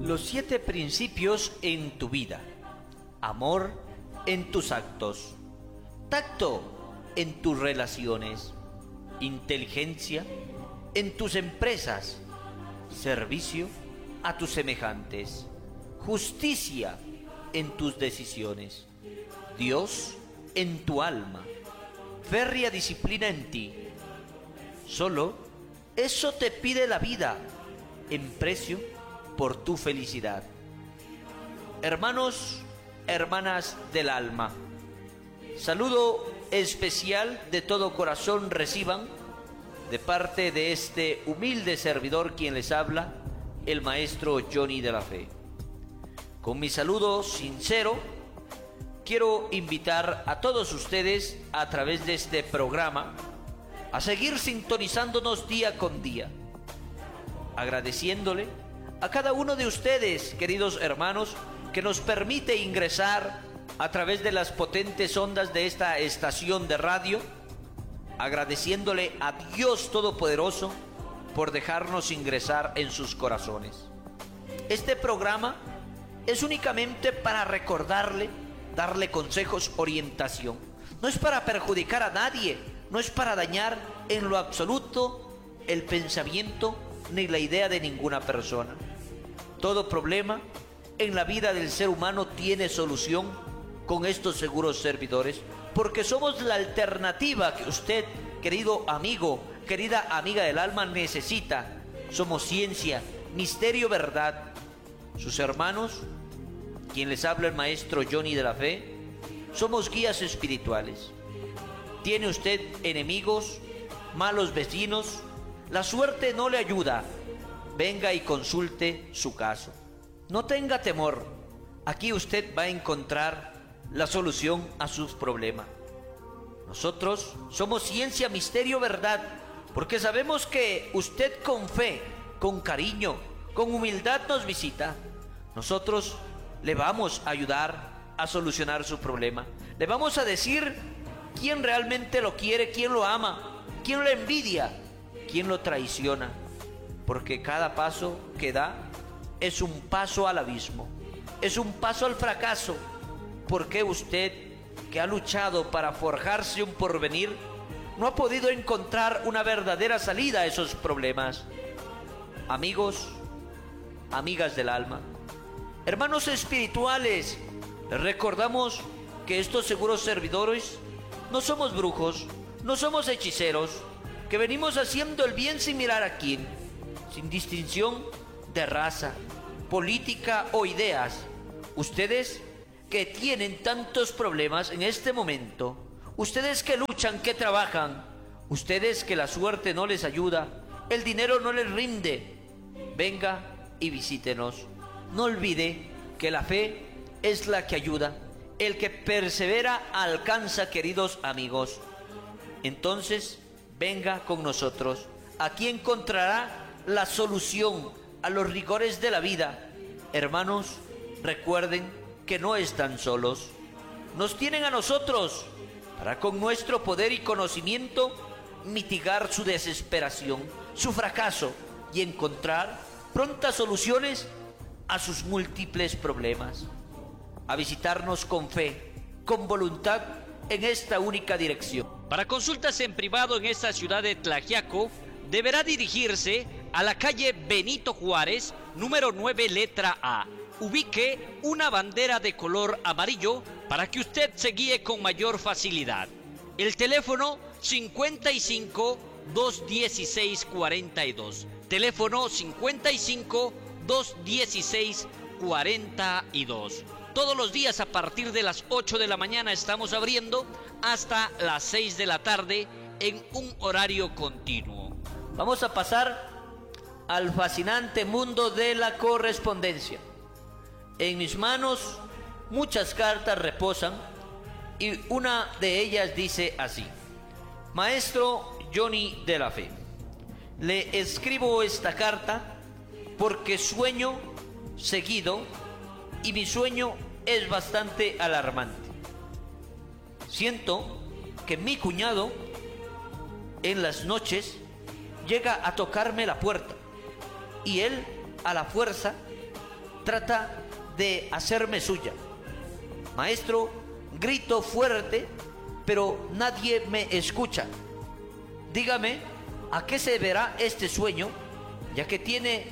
Los 7 principios en tu vida. Amor en tus actos. Tacto en tus relaciones. Inteligencia en tus empresas. Servicio a tus semejantes. Justicia en tus decisiones. Dios en tu alma. Férrea disciplina en ti. Solo eso te pide la vida en precio por tu felicidad. Hermanos, hermanas del alma, saludo especial de todo corazón reciban de parte de este humilde servidor quien les habla, el maestro Johnny de la Fe. Con mi saludo sincero, quiero invitar a todos ustedes a través de este programa a seguir sintonizándonos día con día, agradeciéndole a cada uno de ustedes, queridos hermanos, que nos permite ingresar a través de las potentes ondas de esta estación de radio, agradeciéndole a Dios Todopoderoso por dejarnos ingresar en sus corazones. Este programa es únicamente para recordarle, darle consejos, orientación. No es para perjudicar a nadie, no es para dañar en lo absoluto el pensamiento ni la idea de ninguna persona. Todo problema en la vida del ser humano tiene solución con estos seguros servidores, porque somos la alternativa que usted, querido amigo, querida amiga del alma, necesita. Somos ciencia, misterio, verdad. Sus hermanos, quien les habla el maestro Johnny de la Fe, somos guías espirituales. ¿Tiene usted enemigos, malos vecinos? La suerte no le ayuda. Venga y consulte su caso. No tenga temor. Aquí usted va a encontrar la solución a sus problemas. Nosotros somos ciencia, misterio, verdad, porque sabemos que usted con fe, con cariño, con humildad nos visita. Nosotros le vamos a ayudar a solucionar su problema. Le vamos a decir quién realmente lo quiere, quién lo ama, quién lo envidia, quién lo traiciona, porque cada paso que da es un paso al abismo, es un paso al fracaso. Porque usted, que ha luchado para forjarse un porvenir, no ha podido encontrar una verdadera salida a esos problemas. Amigos, amigas del alma, hermanos espirituales, les recordamos que estos seguros servidores no somos brujos, no somos hechiceros, que venimos haciendo el bien sin mirar a quién, sin distinción de raza, política o ideas. Ustedes que tienen tantos problemas en este momento, ustedes que luchan, que trabajan, ustedes que la suerte no les ayuda, el dinero no les rinde, venga y visítenos. No olvide que la fe es la que ayuda, el que persevera alcanza, queridos amigos. Entonces, venga con nosotros. Aquí encontrará la solución a los rigores de la vida. Hermanos, recuerden que no están solos. Nos tienen a nosotros para con nuestro poder y conocimiento mitigar su desesperación, su fracaso y encontrar prontas soluciones a sus múltiples problemas. A visitarnos con fe, con voluntad en esta única dirección. Para consultas en privado en esta ciudad de Tlaxiaco, deberá dirigirse a la calle Benito Juárez, número 9, letra A. Ubique una bandera de color amarillo para que usted se guíe con mayor facilidad. El teléfono 55 216 42. Teléfono 55 216 42. Todos los días a partir de las 8 de la mañana estamos abriendo hasta las 6 de la tarde en un horario continuo. Vamos a pasar al fascinante mundo de la correspondencia. En mis manos muchas cartas reposan y una de ellas dice así: Maestro Johnny de la Fe, le escribo esta carta porque sueño seguido y mi sueño es bastante alarmante. Siento que mi cuñado en las noches llega a tocarme la puerta y él a la fuerza trata de hacerme suya. Maestro, grito fuerte, pero nadie me escucha. Dígame, ¿a qué se deberá este sueño? Ya que tiene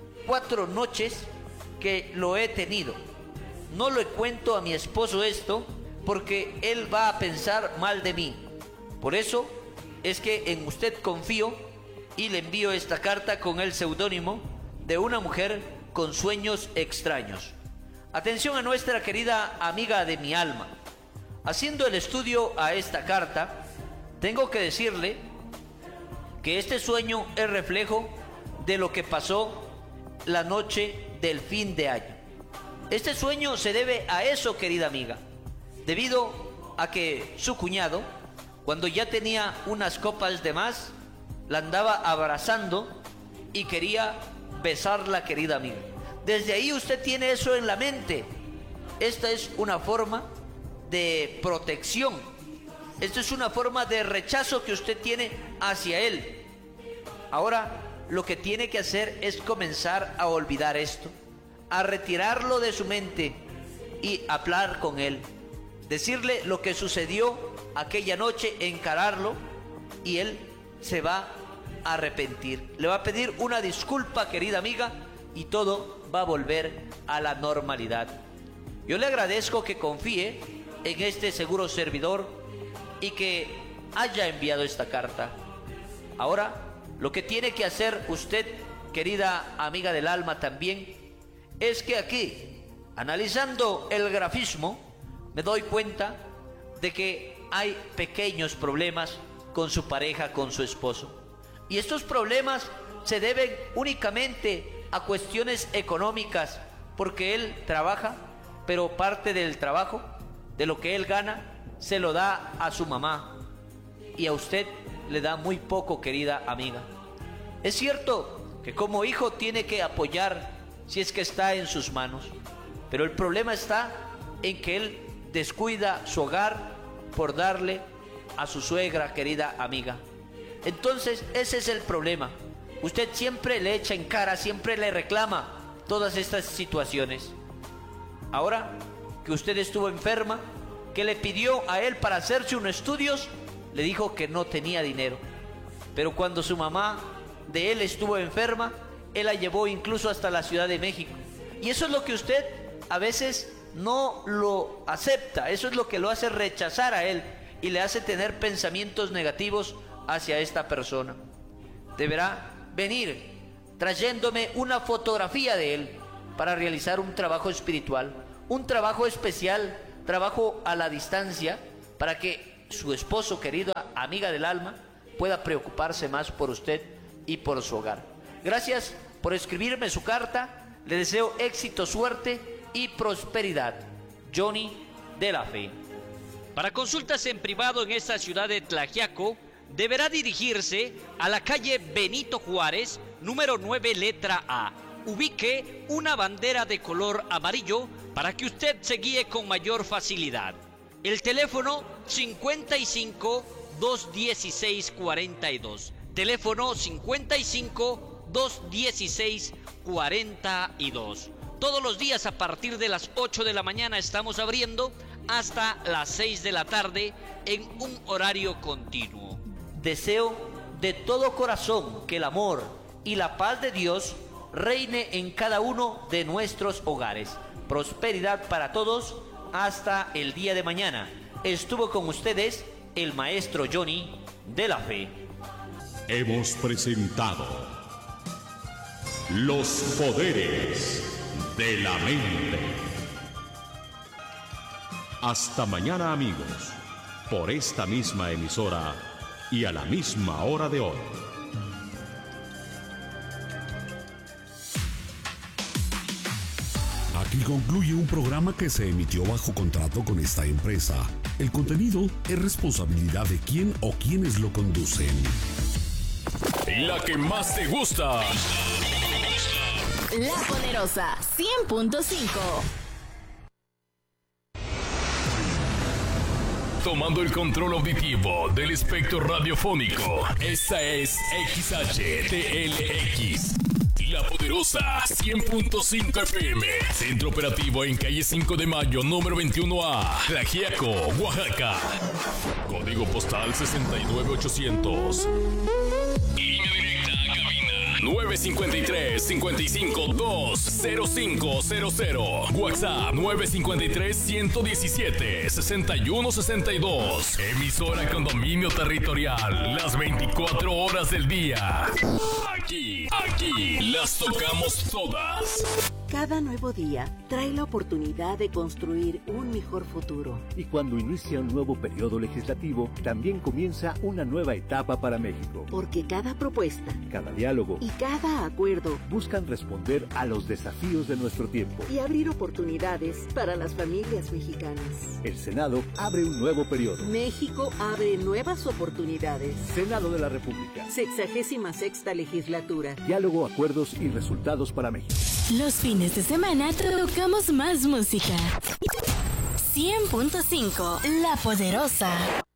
4 noches que lo he tenido. No le cuento a mi esposo esto porque él va a pensar mal de mí. Por eso es que en usted confío y le envío esta carta con el seudónimo de una mujer con sueños extraños. Atención a nuestra querida amiga de mi alma. Haciendo el estudio a esta carta, tengo que decirle que este sueño es reflejo de lo que pasó la noche del fin de año. Este sueño se debe a eso, querida amiga, debido a que su cuñado, cuando ya tenía unas copas de más, la andaba abrazando y quería besarla, querida amiga. Desde ahí usted tiene eso en la mente. Esta es una forma de protección. Esta es una forma de rechazo que usted tiene hacia él. Ahora, lo que tiene que hacer es comenzar a olvidar esto, a retirarlo de su mente y hablar con él. Decirle lo que sucedió aquella noche, encararlo, y él se va a arrepentir. Le va a pedir una disculpa, querida amiga, y todo va a volver a la normalidad. Yo le agradezco que confíe en este seguro servidor y que haya enviado esta carta. Ahora, lo que tiene que hacer usted, querida amiga del alma, también, es que aquí, analizando el grafismo, me doy cuenta de que hay pequeños problemas con su pareja, con su esposo. Y estos problemas se deben únicamente a cuestiones económicas, porque él trabaja, pero parte del trabajo, de lo que él gana, se lo da a su mamá, y a usted le da muy poco, querida amiga. Es cierto que como hijo tiene que apoyar si es que está en sus manos, pero el problema está en que él descuida su hogar por darle a su suegra, querida amiga. Entonces ese es el problema. Usted siempre le echa en cara, siempre le reclama todas estas situaciones. Ahora que usted estuvo enferma, que le pidió a él para hacerse unos estudios, le dijo que no tenía dinero. Pero cuando su mamá de él estuvo enferma, él la llevó incluso hasta la Ciudad de México. Y eso es lo que usted a veces no lo acepta. Eso es lo que lo hace rechazar a él y le hace tener pensamientos negativos hacia esta persona. Deberá venir trayéndome una fotografía de él para realizar un trabajo espiritual, un trabajo especial, trabajo a la distancia, para que su esposo, querida amiga del alma, pueda preocuparse más por usted y por su hogar. Gracias por escribirme su carta. Le deseo éxito, suerte y prosperidad. Johnny de la Fe. Para consultas en privado en esta ciudad de Tlaxiaco, deberá dirigirse a la calle Benito Juárez, número 9, letra A. Ubique una bandera de color amarillo para que usted se guíe con mayor facilidad. El teléfono 55 216 42. Teléfono 55 216 42. Todos los días a partir de las 8 de la mañana estamos abriendo hasta las 6 de la tarde en un horario continuo. Deseo de todo corazón que el amor y la paz de Dios reine en cada uno de nuestros hogares. Prosperidad para todos hasta el día de mañana. Estuvo con ustedes el maestro Johnny de la Fe. Hemos presentado Los Poderes de la Mente. Hasta mañana, amigos, por esta misma emisora y a la misma hora de hoy. Aquí concluye un programa que se emitió bajo contrato con esta empresa. El contenido es responsabilidad de quien o quienes lo conducen. La que más te gusta. La Poderosa 100.5. Tomando el control auditivo del espectro radiofónico. Esta es XHTLX. La Poderosa 100.5 FM. Centro operativo en calle 5 de Mayo, número 21A. Tlaxiaco, Oaxaca. Código postal 69800. Línea directa a cabina 953-55-20500. WhatsApp 953-117-6162. Emisora con dominio territorial las 24 horas del día. Aquí las tocamos todas. Cada nuevo día trae la oportunidad de construir un mejor futuro. Y cuando inicia un nuevo periodo legislativo, también comienza una nueva etapa para México. Porque cada propuesta, cada diálogo y cada acuerdo buscan responder a los desafíos de nuestro tiempo y abrir oportunidades para las familias mexicanas. El Senado abre un nuevo periodo. México abre nuevas oportunidades. Senado de la República. 66ª legislatura. Diálogo, acuerdos y resultados para México. Los fines de semana tocamos más música. 100.5 La Poderosa.